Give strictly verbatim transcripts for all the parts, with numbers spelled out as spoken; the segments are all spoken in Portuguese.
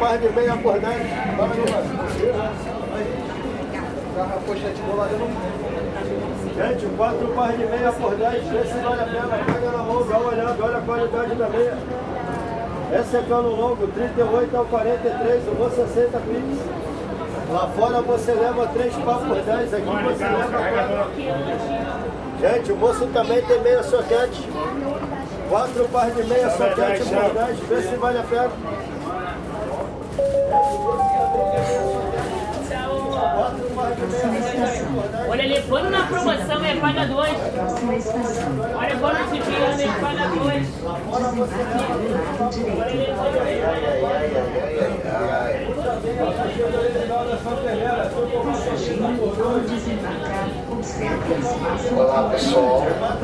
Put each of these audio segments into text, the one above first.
par de meia por dez. Fala aí, mano. A pochete bolada não. Gente, quatro par de meia por dez. Vê se vale a pena. Pega na mão, dá uma olhada. Olha a qualidade da meia. Essa é cano longo, trinta e oito ao quarenta e três. O moço aceita Pix. Lá fora você leva três par por dez. Aqui você leva. Gente, o moço também tem meia soquete. Quatro par de meia soquete por dez. Vê se vale a pena. Olha ali, quando na promoção é paga dois. Olha, quando se vira, é paga dois. Olá, pessoal.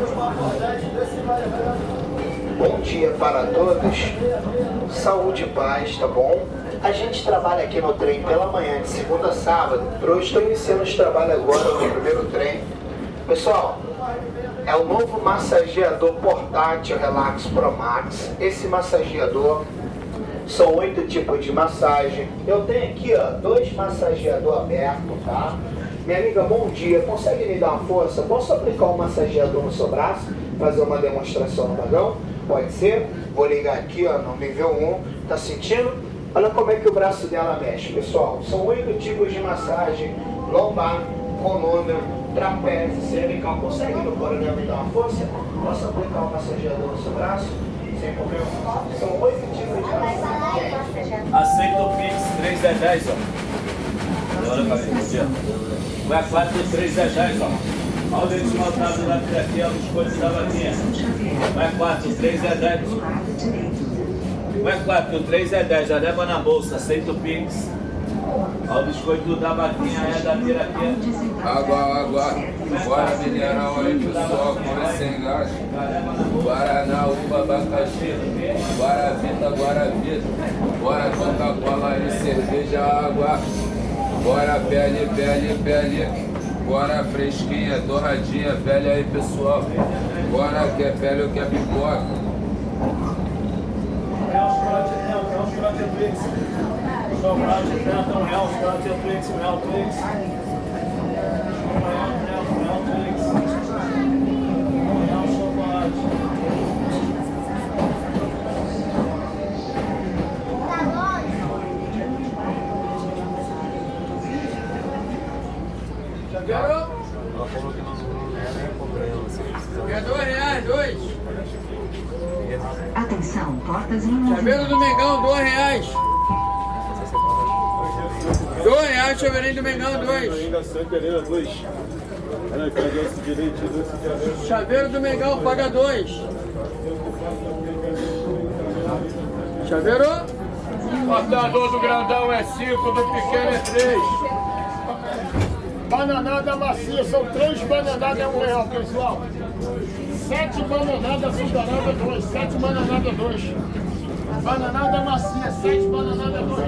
Bom dia para todos. Saúde e paz, tá bom? A gente trabalha aqui no trem pela manhã, de segunda a sábado. Hoje estou iniciando os trabalhos agora no primeiro trem. Pessoal, é o novo massageador portátil Relax Pro Max. Esse massageador são oito tipos de massagem. Eu tenho aqui, ó, dois massageadores abertos, tá? Minha amiga, bom dia. Consegue me dar uma força? Posso aplicar um massageador no seu braço? Fazer uma demonstração no vagão? Pode ser? Vou ligar aqui, ó, no nível um. Tá sentindo? Olha como é que o braço dela mexe, pessoal. São oito tipos de massagem: lombar, coluna, trapézio, cervical. Consegue, meu coronel, me dar uma força? Posso aplicar um massageador no seu braço? Sem problema. São oito tipos de massagem. Aceita o Pix, três é dez, ó. Olha pra mim, bom dia. Vai quatro, três é dez, ó. Olha o dente esmaltado da piraquia, os coisas da vaquinha. Vai quatro, três é dez. Vai quatro, três é dez, já leva na bolsa, aceita o Pix. Olha o biscoito da vaquinha, é da piraquia. Água, água, bora mineral aí pessoal, come sem gás. Guaraná, uva, abacaxi, Guaravita, Guaravita. Bora Coca-Cola aí, cerveja, água. Bora pele, pele, pele. Bora fresquinha, douradinha, pele aí pessoal. Bora que é pele ou que é pipoca. É os trotes, é os trotes Twix. Só trote, então é os trotes Twix, é o Twix. É o Twix. É o chocolate. Garoto? É dois reais, dois. Atenção, portas em Chaveiro do Mengão, dois reais. Dois reais, chaveirinho do Mengão, dois. Ainda sem querer, dois. Olha, cadê esse direito desse direito? Chaveiro do Mengão, paga dois. Chaveiro? Cortador do grandão é cinco, do pequeno é três. Bananada macia, são três bananadas é um real, pessoal. Sete bananadas açucarada, dois. Sete bananadas, dois. Bananada macia, sete bananadas, dois.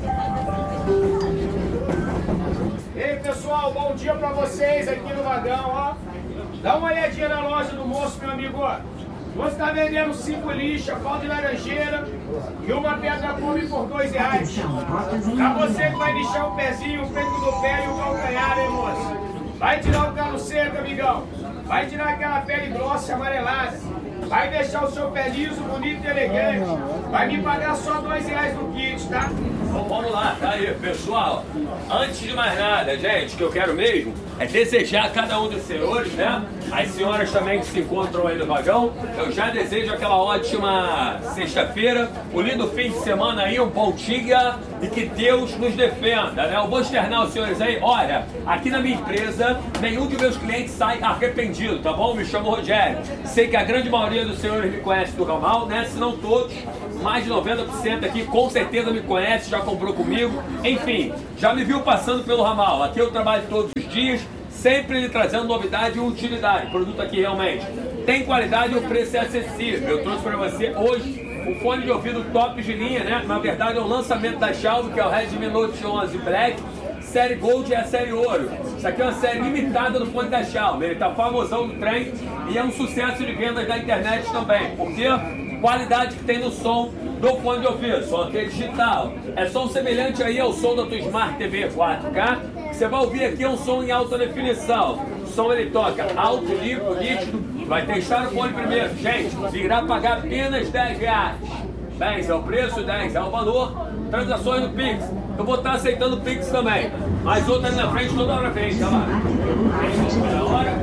E aí, pessoal, bom dia pra vocês aqui no vagão, ó. Dá uma olhadinha na loja do moço, meu amigo, ó. Você tá vendendo cinco lixas, pau de laranjeira e uma pedra come por dois reais. Pra você que vai lixar o pezinho, o peito do pé e o calcanhar, hein, moço? Vai tirar o calo seco, amigão. Vai tirar aquela pele grossa, amarelada. Vai deixar o seu pé liso, bonito e elegante. Vai me pagar só dois reais no kit, tá? Então vamos lá, tá aí, pessoal. Antes de mais nada, gente, o que eu quero mesmo é desejar a cada um dos senhores, né? As senhoras também que se encontram aí no vagão, eu já desejo aquela ótima sexta-feira, um lindo fim de semana aí, um bom dia e que Deus nos defenda, né? Eu vou externar os senhores aí, olha, aqui na minha empresa, nenhum de meus clientes sai arrependido, tá bom? Me chamo Rogério. Sei que a grande maioria dos senhores me conhece do ramal, né? Se não todos, mais de noventa por cento aqui com certeza me conhece, já comprou comigo, enfim, já me viu passando pelo ramal. Aqui eu trabalho todos os dias, sempre lhe trazendo novidade e utilidade. O produto aqui realmente tem qualidade e o preço é acessível. Eu trouxe para você hoje um fone de ouvido top de linha, né? Na verdade é o lançamento da Xiaomi, que é o Redmi Note onze Black. Série Gold e a série Ouro. Isso aqui é uma série limitada do fone da Xiaomi. Ele tá famosão no trem e é um sucesso de vendas da internet também. Por quê? qualidade que tem no som do fone de ouvido, som aqui é digital. É som semelhante aí ao som da tua Smart T V quatro K. Você vai ouvir aqui um som em alta definição. O som ele toca alto, limpo, nítido. Vai testar o fone primeiro. Gente, irá pagar apenas dez reais. dez é o preço, dez é o valor. Transações no Pix. Eu vou estar aceitando o Pix também. Mas outra ali na frente toda hora vem, tá lá. Toda hora.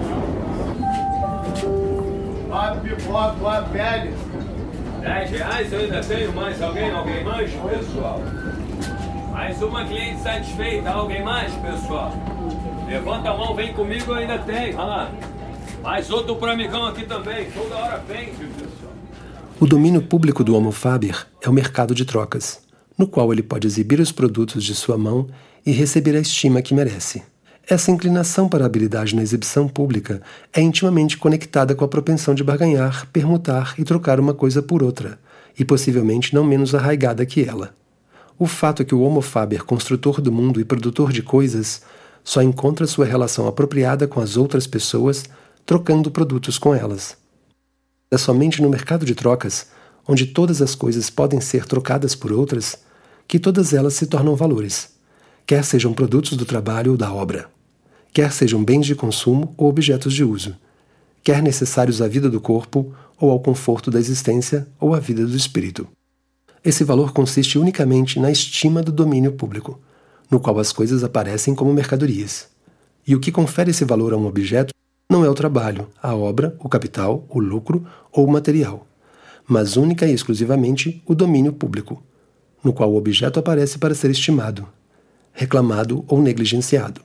Ó, pipoca, ó, pele. dez reais eu ainda tenho mais. Alguém? Alguém mais, pessoal? Mais uma cliente satisfeita. Alguém mais, pessoal? Levanta a mão, vem comigo, eu ainda tenho. Olha lá. Mais outro pro amigão aqui também. Toda hora vem, pessoal. O domínio público do Homo Faber é o mercado de trocas, no qual ele pode exibir os produtos de sua mão e receber a estima que merece. Essa inclinação para a habilidade na exibição pública é intimamente conectada com a propensão de barganhar, permutar e trocar uma coisa por outra, e possivelmente não menos arraigada que ela. O fato é que o Homo Faber, construtor do mundo e produtor de coisas, só encontra sua relação apropriada com as outras pessoas trocando produtos com elas. É somente no mercado de trocas, onde todas as coisas podem ser trocadas por outras, que todas elas se tornam valores, quer sejam produtos do trabalho ou da obra, quer sejam bens de consumo ou objetos de uso, quer necessários à vida do corpo ou ao conforto da existência ou à vida do espírito. Esse valor consiste unicamente na estima do domínio público, no qual as coisas aparecem como mercadorias. E o que confere esse valor a um objeto não é o trabalho, a obra, o capital, o lucro ou o material, mas única e exclusivamente o domínio público, no qual o objeto aparece para ser estimado, reclamado ou negligenciado.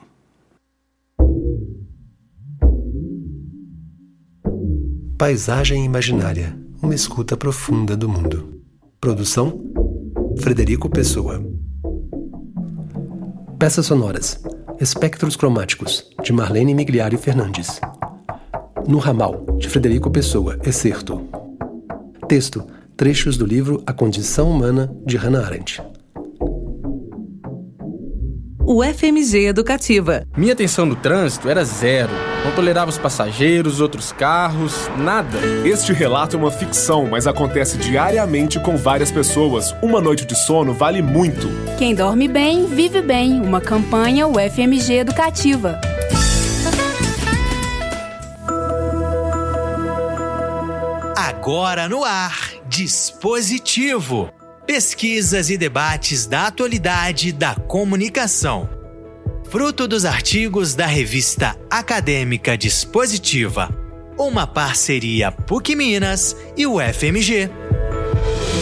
Paisagem imaginária, uma escuta profunda do mundo. Produção: Frederico Pessoa. Peças sonoras: Espectros Cromáticos, de Marlene Migliari Fernandes. No Ramal, de Frederico Pessoa, excerto. Texto: trechos do livro A Condição Humana, de Hannah Arendt. U F M G Educativa. Minha atenção no trânsito era zero. Não tolerava os passageiros, outros carros, nada. Este relato é uma ficção, mas acontece diariamente com várias pessoas. Uma noite de sono vale muito. Quem dorme bem, vive bem. Uma campanha U F M G Educativa. Agora no ar, Dispositivo. Pesquisas e debates da atualidade da comunicação. Fruto dos artigos da revista acadêmica Dispositiva. Uma parceria P U C Minas e U F M G.